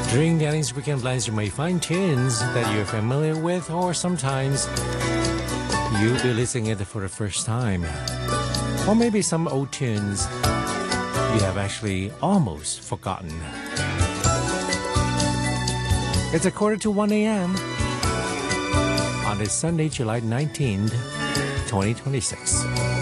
During Danny's Weekend Blends, you may find tunes that you're familiar with, or sometimes you'll be listening it for the first time. Or maybe some old tunes you have actually almost forgotten. It's 1:45 a.m. on this Sunday, July 19th, 2026.